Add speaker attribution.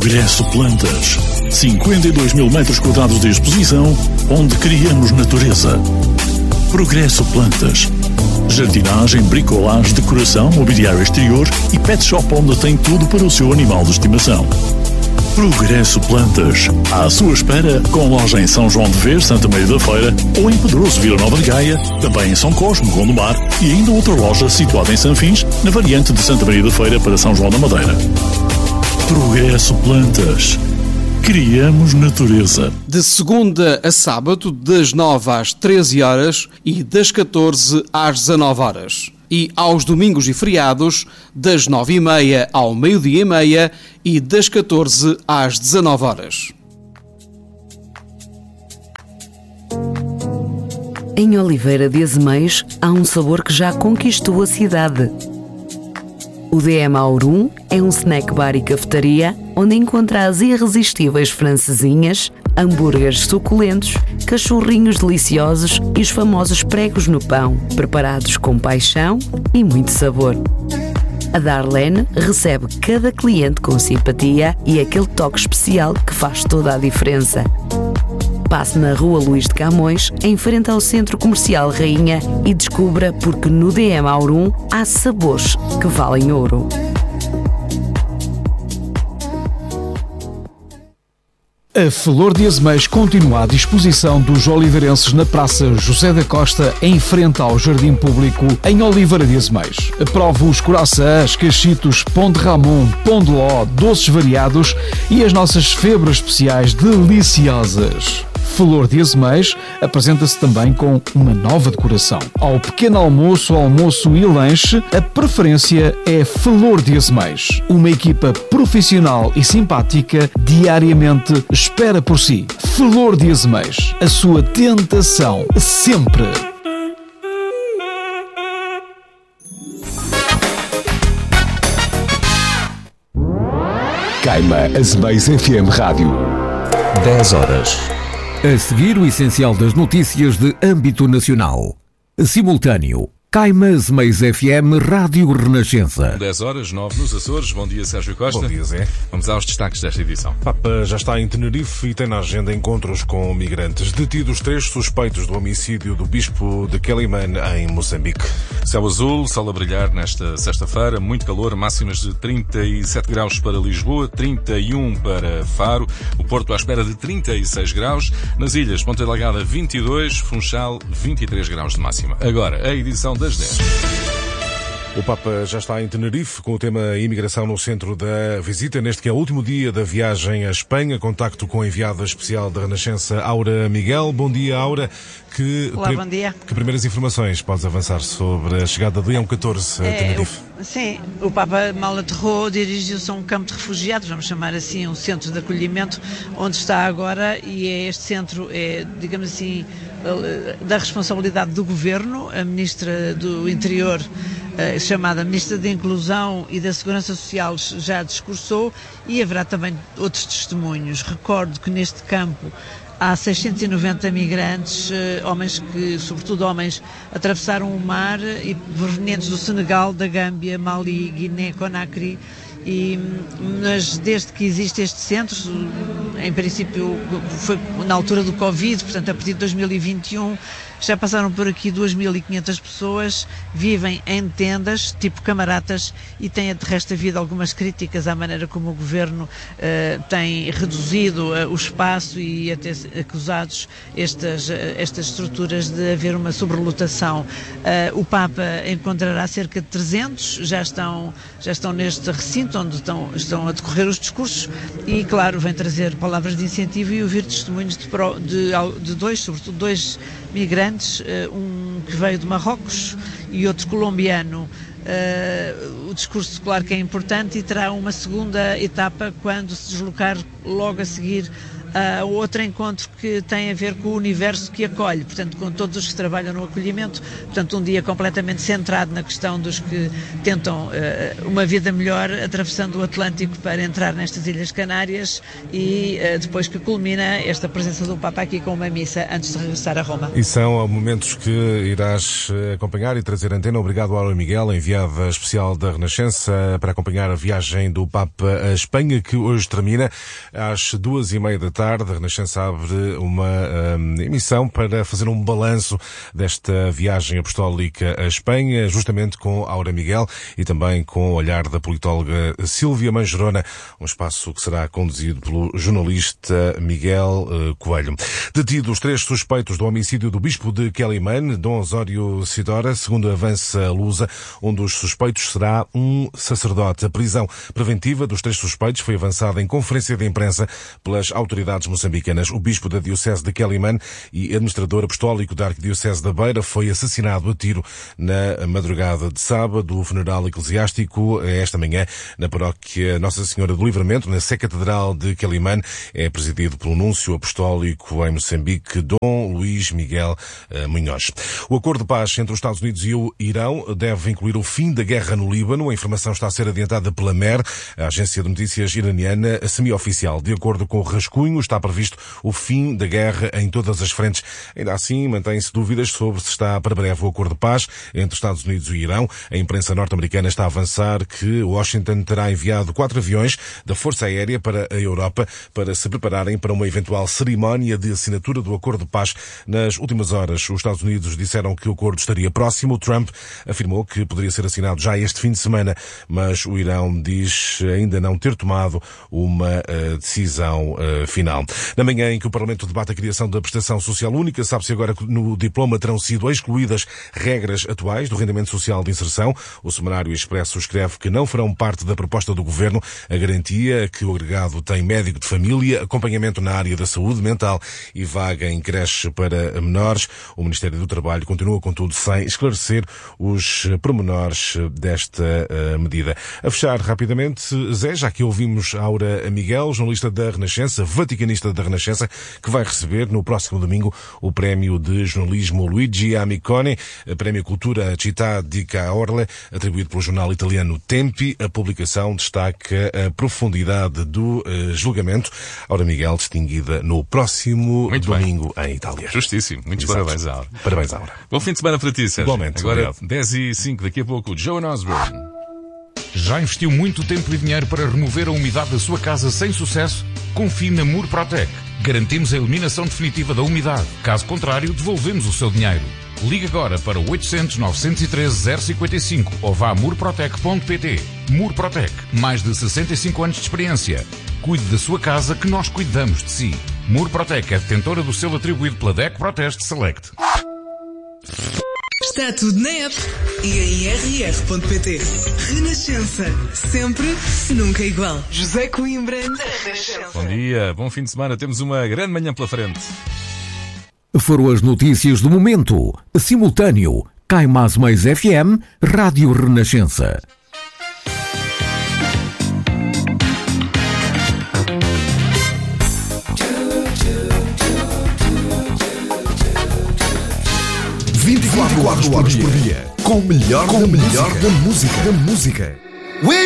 Speaker 1: Progresso Plantas. 52 mil metros quadrados de exposição, onde criamos natureza. Progresso Plantas. Jardinagem, bricolagem, decoração, mobiliário exterior e pet shop onde tem tudo para o seu animal de estimação. Progresso Plantas. À sua espera, com loja em São João de Ver, Santa Maria da Feira, ou em Pedroso, Vila Nova de Gaia, também em São Cosme, Gondomar, e ainda outra loja situada em Sanfins, na variante de Santa Maria da Feira para São João da Madeira. Progresso Plantas. Criamos natureza.
Speaker 2: De segunda a sábado, das 9 às 13 horas e das 14 às 19 horas. E aos domingos e feriados, das 9h30 ao meio-dia e meia e das 14 às 19 horas.
Speaker 3: Em Oliveira de Azeméis há um sabor que já conquistou a cidade. O DM Aurum é um snack bar e cafetaria onde encontra as irresistíveis francesinhas, hambúrgueres suculentos, cachorrinhos deliciosos e os famosos pregos no pão, preparados com paixão e muito sabor. A Darlene recebe cada cliente com simpatia e aquele toque especial que faz toda a diferença. Passe na Rua Luís de Camões, em frente ao Centro Comercial Rainha, e descubra porque no DM Aurum há sabores que valem ouro.
Speaker 4: A Flor de Azeméis continua à disposição dos oliveirenses na Praça José da Costa, em frente ao Jardim Público, em Oliveira de Azeméis. Prove os coraçãs, cachitos, pão de Ramon, pão de ló, doces variados e as nossas febras especiais deliciosas. Flor de Azeméis apresenta-se também com uma nova decoração. Ao pequeno almoço, almoço e lanche, a preferência é Flor de Azeméis. Uma equipa profissional e simpática diariamente espera por si. Flor de Azeméis, a sua tentação sempre.
Speaker 5: Caima Azeméis FM Rádio. 10 horas.
Speaker 6: A seguir, o essencial das notícias de âmbito nacional. Simultâneo. Caima Azeméis FM Rádio Renascença.
Speaker 7: 10 horas, 9 nos Açores. Bom dia, Sérgio Costa.
Speaker 8: Bom dia, Zé.
Speaker 7: Vamos aos destaques desta edição.
Speaker 8: Papa já está em Tenerife e tem na agenda encontros com migrantes. Detidos 3 suspeitos do homicídio do bispo de Quelimane, em Moçambique.
Speaker 7: Céu azul, sol a brilhar nesta sexta-feira. Muito calor, máximas de 37 graus para Lisboa, 31 para Faro. O Porto à espera de 36 graus. Nas ilhas, Ponta Delgada 22, Funchal 23 graus de máxima. Agora, a edição das 10.
Speaker 8: O Papa já está em Tenerife com o tema imigração no centro da visita. Neste que é o último dia da viagem à Espanha. Contacto com a enviada especial da Renascença, Aura Miguel. Bom dia, Aura.
Speaker 9: Olá, bom dia.
Speaker 8: Que primeiras informações podes avançar sobre a chegada de Leão XIV a Tenerife?
Speaker 9: Sim, o Papa mal aterrou, dirigiu-se a um campo de refugiados, vamos chamar assim, um centro de acolhimento, onde está agora, e este centro é, digamos assim, da responsabilidade do Governo. A Ministra do Interior, chamada Ministra da Inclusão e da Segurança Social, já discursou, e haverá também outros testemunhos. Recordo que neste campo há 690 migrantes, sobretudo homens, atravessaram o mar e provenientes do Senegal, da Gâmbia, Mali, Guiné, Conakry. Mas desde que existe este centro, em princípio foi na altura do Covid, portanto a partir de 2021, já passaram por aqui 2.500 pessoas, vivem em tendas, tipo camaratas, e têm de resto havido algumas críticas à maneira como o Governo tem reduzido o espaço e até acusados estas estruturas de haver uma sobrelotação. O Papa encontrará cerca de 300, já estão neste recinto onde estão a decorrer os discursos e, claro, vem trazer palavras de incentivo e ouvir testemunhos sobretudo dois migrantes, um que veio de Marrocos e outro colombiano. O discurso, claro que é importante, e terá uma segunda etapa quando se deslocar logo a seguir Outro encontro que tem a ver com o universo que acolhe, portanto, com todos os que trabalham no acolhimento, portanto, um dia completamente centrado na questão dos que tentam uma vida melhor atravessando o Atlântico para entrar nestas Ilhas Canárias e depois que culmina esta presença do Papa aqui com uma missa antes de regressar a Roma.
Speaker 8: E são momentos que irás acompanhar e trazer antena. Obrigado, Aura Miguel, enviada especial da Renascença, para acompanhar a viagem do Papa à Espanha, que hoje termina às 2h30 da tarde. A Renascença abre uma emissão para fazer um balanço desta viagem apostólica à Espanha, justamente com Aura Miguel e também com o olhar da politóloga Sílvia Mangerona, um espaço que será conduzido pelo jornalista Miguel Coelho. Detidos 3 suspeitos do homicídio do bispo de Quelimane, Dom Osório Sidora. Segundo avança a Lusa, um dos suspeitos será um sacerdote. A prisão preventiva dos 3 suspeitos foi avançada em conferência de imprensa pelas autoridades moçambicanas. O bispo da diocese de Quelimane e administrador apostólico da arquidiocese da Beira foi assassinado a tiro na madrugada de sábado. O funeral eclesiástico esta manhã na paróquia Nossa Senhora do Livramento, na Sé Catedral de Quelimane, é presidido pelo núncio apostólico em Moçambique, Dom Luís Miguel Munhoz. O acordo de paz entre os Estados Unidos e o Irão deve incluir o fim da guerra no Líbano. A informação está a ser adiantada pela MER, a agência de notícias iraniana semi-oficial. De acordo com o rascunho, está previsto o fim da guerra em todas as frentes. Ainda assim, mantêm-se dúvidas sobre se está para breve o acordo de paz entre os Estados Unidos e o Irão. A imprensa norte-americana está a avançar que Washington terá enviado 4 aviões da Força Aérea para a Europa para se prepararem para uma eventual cerimónia de assinatura do acordo de paz. Nas últimas horas, os Estados Unidos disseram que o acordo estaria próximo. O Trump afirmou que poderia ser assinado já este fim de semana, mas o Irão diz ainda não ter tomado uma decisão final. Na manhã em que o Parlamento debate a criação da prestação social única, sabe-se agora que no diploma terão sido excluídas regras atuais do rendimento social de inserção. O Semanário Expresso escreve que não farão parte da proposta do Governo a garantia que o agregado tem médico de família, acompanhamento na área da saúde mental e vaga em creche para menores. O Ministério do Trabalho continua, contudo, sem esclarecer os pormenores desta medida. A fechar rapidamente, Zé, já que ouvimos Aura Miguel, jornalista da Renascença, vaticanista da Renascença, que vai receber no próximo domingo o prémio de jornalismo Luigi Amicone, prémio Cultura Città di Caorle, atribuído pelo jornal italiano Tempi. A publicação destaca a profundidade do julgamento. Aura Miguel, distinguida no próximo domingo em Itália.
Speaker 7: Justíssimo. Muitos parabéns, Aura.
Speaker 8: Parabéns, Aura.
Speaker 7: Bom fim de semana para ti, Sérgio.
Speaker 8: Igualmente.
Speaker 7: Agora, 10h05, daqui a pouco, Joan Osborne.
Speaker 10: Já investiu muito tempo e dinheiro para remover a umidade da sua casa sem sucesso? Confie na Murprotec. Garantimos a eliminação definitiva da umidade. Caso contrário, devolvemos o seu dinheiro. Ligue agora para 800-913-055 ou vá a murprotec.pt. Murprotec. Mais de 65 anos de experiência. Cuide da sua casa que nós cuidamos de si. Murprotec é detentora do selo atribuído pela DEC Proteste Select.
Speaker 11: Está tudo na app e em rr.pt. Renascença. Sempre, nunca igual. José Coimbra, na Renascença.
Speaker 7: Bom dia, bom fim de semana. Temos uma grande manhã pela frente.
Speaker 6: Foram as notícias do momento. Simultâneo. Caimás Mais FM, Rádio Renascença.
Speaker 12: Quatro horas por dia, com o melhor da música.